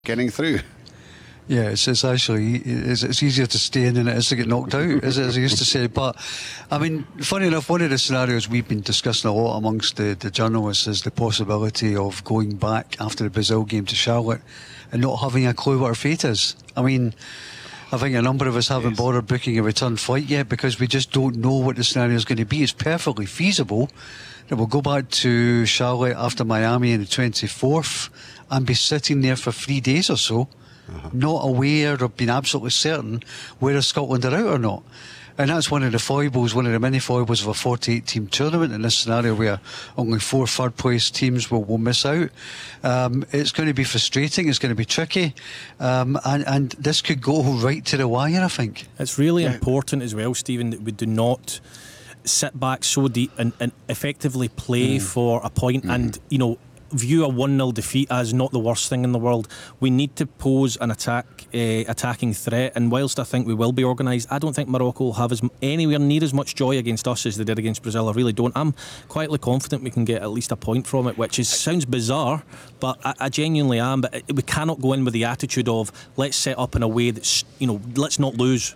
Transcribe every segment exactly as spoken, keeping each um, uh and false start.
getting through. Yeah, it's, it's actually it's, it's easier to stay in than it is to get knocked out, as, as I used to say. But I mean, funny enough, one of the scenarios we've been discussing a lot amongst the, the journalists is the possibility of going back after the Brazil game to Charlotte and not having a clue what our fate is. I mean, I think a number of us haven't yes. bothered booking a return flight yet because we just don't know what the scenario is going to be. It's perfectly feasible that we'll go back to Charlotte after Miami on the twenty-fourth and be sitting there for three days or so, uh-huh. not aware or being absolutely certain whether Scotland are out or not. And that's one of the foibles, one of the many foibles of a forty-eight team tournament in this scenario where only four third place teams will, will miss out. Um, it's going to be frustrating, it's going to be tricky, um, and, and this could go right to the wire, I think. It's really yeah. important as well, Stephen, that we do not sit back so deep and, and effectively play mm. for a point mm. and, you know, view a one nil defeat as not the worst thing in the world. We need to pose an attack, uh, attacking threat, and whilst I think we will be organised, I don't think Morocco will have as anywhere near as much joy against us as they did against Brazil. I really don't. I'm quietly confident we can get at least a point from it, which is sounds bizarre, but I, I genuinely am. But we cannot go in with the attitude of let's set up in a way that's, you know, let's not lose.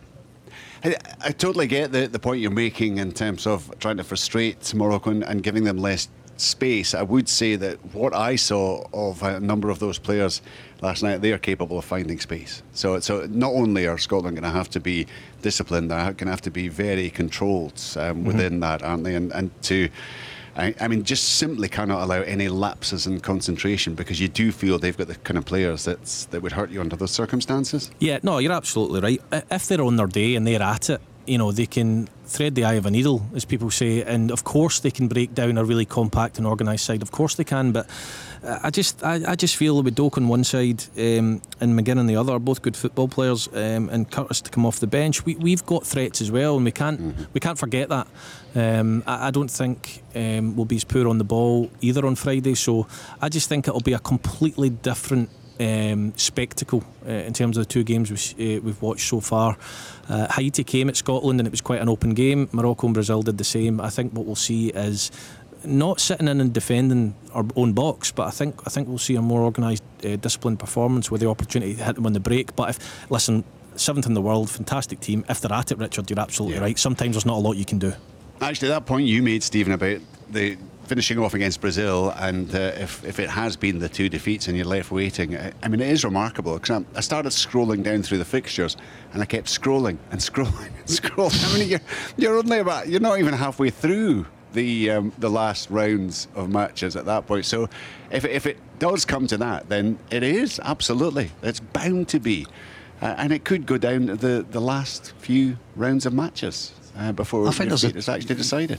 I, I totally get the, the point you're making in terms of trying to frustrate Morocco and, and giving them less space. I would say that what I saw of a number of those players last night, they are capable of finding space. So, so not only are Scotland going to have to be disciplined, they're going to have to be very controlled um, within mm-hmm. that, aren't they? And, and to, I, I mean, just simply cannot allow any lapses in concentration because you do feel they've got the kind of players that's, that would hurt you under those circumstances. Yeah, no, you're absolutely right. If they're on their day and they're at it, you know, they can thread the eye of a needle, as people say, and of course they can break down a really compact and organised side. Of course they can, but I just I, I just feel with Doak on one side um, and McGinn on the other, both good football players, um, and Curtis to come off the bench, we, we've got threats as well, and we can't mm-hmm. we can't forget that. Um, I, I don't think um, we'll be as poor on the ball either on Friday, so I just think it'll be a completely different Um, spectacle uh, in terms of the two games we've, uh, we've watched so far. uh, Haiti came at Scotland and it was quite an open game. Morocco and Brazil did the same. I think what we'll see is not sitting in and defending our own box, but I think I think we'll see a more organised, uh, disciplined performance with the opportunity to hit them on the break. But if, listen, seventh in the world, fantastic team. If they're at it, Richard, you're absolutely yeah. right. Sometimes there's not a lot you can do. Actually, that point you made, Stephen, about the finishing off against Brazil, and uh, if, if it has been the two defeats and you're left waiting, I, I mean, it is remarkable because I started scrolling down through the fixtures and I kept scrolling and scrolling and scrolling. I mean, you're, you're only about, you're not even halfway through the um, the last rounds of matches at that point. So if it, if it does come to that, then it is absolutely, it's bound to be, uh, and it could go down to the, the last few rounds of matches uh, before it's actually decided.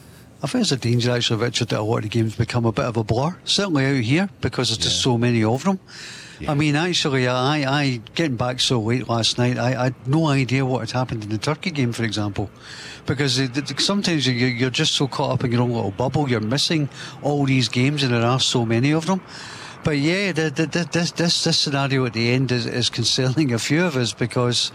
I think there's a danger, actually, Richard, that a lot of the games become a bit of a blur. Certainly out here, because there's yeah. just so many of them. Yeah. I mean, actually, I, I getting back so late last night, I, I had no idea what had happened in the Turkey game, for example. Because it, it, sometimes you, you're just so caught up in your own little bubble, you're missing all these games, and there are so many of them. But yeah, the, the, the, this, this this scenario at the end is, is concerning a few of us because,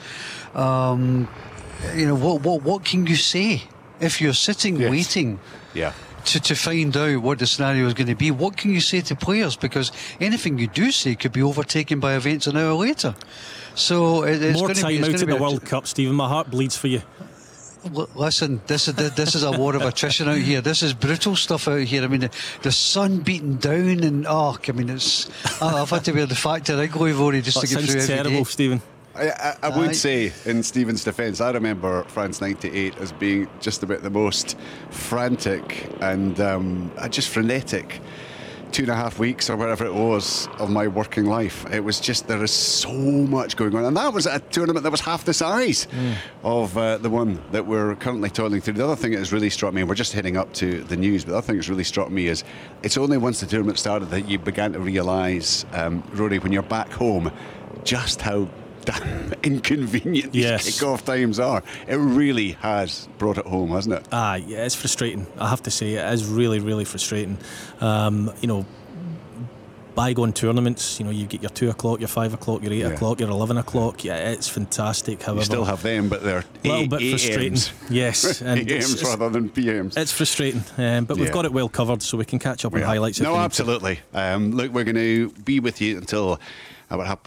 um, you know, what, what, what can you say? If you're sitting yes. waiting yeah. to, to find out what the scenario is going to be, what can you say to players? Because anything you do say could be overtaken by events an hour later. So it, it's more going time to be, out in the World Cup, Stephen. My heart bleeds for you. L- listen, this is this is a war of attrition out here. This is brutal stuff out here. I mean, the, the sun beating down and oh, I mean, it's. I've had to wear the Factor igloo Vori just that to get through every terrible, day. Stephen. I, I, I would I, say, in Stephen's defence, I remember France ninety-eight as being just about the most frantic and um, just frenetic two and a half weeks or whatever it was of my working life. It was just, there is so much going on, and that was a tournament that was half the size mm. of uh, the one that we're currently toiling through. The other thing that has really struck me, we're just heading up to the news, but the other thing that's really struck me is it's only once the tournament started that you began to realise, um, Rory, when you're back home, just how damn inconvenient these yes. kick-off times are. It really has brought it home, hasn't it? Ah, yeah, it's frustrating. I have to say, it is really, really frustrating. Um, you know, bygone tournaments, you know, you get your two o'clock, your five o'clock, your eight yeah. o'clock, your eleven o'clock. Yeah, it's fantastic. However, you still have them, but they're a little bit frustrating. Yes, and A Ms rather than P Ms. It's frustrating, um, but we've yeah. got it well covered, so we can catch up on yeah. highlights. No, absolutely. Um, look, we're going to be with you until about how